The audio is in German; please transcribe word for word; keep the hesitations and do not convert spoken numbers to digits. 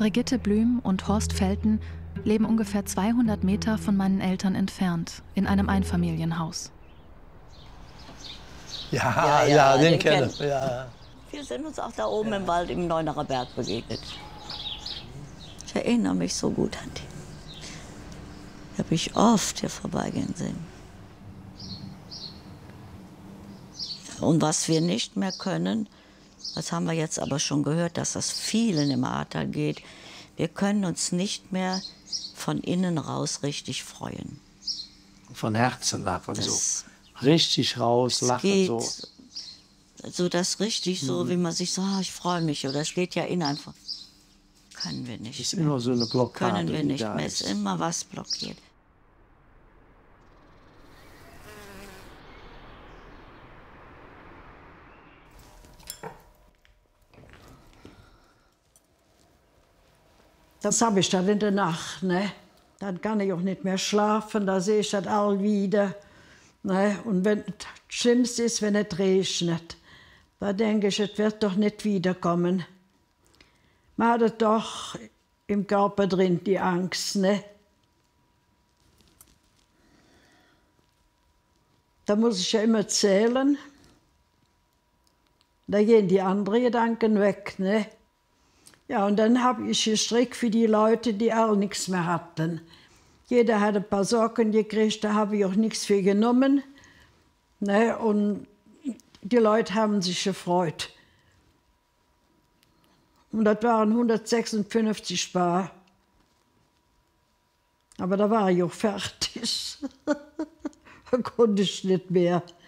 Brigitte Blüm und Horst Felten leben ungefähr zweihundert Meter von meinen Eltern entfernt, in einem Einfamilienhaus. Ja, ja, ja, den, den kennen wir. Ja. Wir sind uns auch da oben ja. im Wald im Neunerer Berg begegnet. Ich erinnere mich so gut an die. Ich habe mich oft hier vorbeigehen sehen. Und was wir nicht mehr können, das haben wir jetzt aber schon gehört, dass das vielen im Ahrtal geht, wir können uns nicht mehr von innen raus richtig freuen. Von Herzen lachen, das, so. Richtig raus, lachen geht, so. So das richtig so, mhm. wie man sich so, oh, ich freue mich, oder es geht ja in einfach. Können wir nicht. Ist immer so eine Blockade. Können wir nicht mehr, ist immer was blockiert. Das habe ich dann in der Nacht, ne? Dann kann ich auch nicht mehr schlafen, da sehe ich das all wieder. Ne? Und wenn das Schlimmste ist, wenn es regnet, da denke ich, es wird doch nicht wiederkommen. Man hat doch im Körper drin, die Angst, ne? Da muss ich ja immer zählen. Da gehen die anderen Gedanken weg, ne? Ja, und dann habe ich gestrickt für die Leute, die auch nichts mehr hatten. Jeder hat ein paar Socken gekriegt, da habe ich auch nichts für genommen. Ne? Und die Leute haben sich gefreut. Und das waren hundertsechsundfünfzig Paar. Aber da war ich auch fertig. Da konnte ich nicht mehr.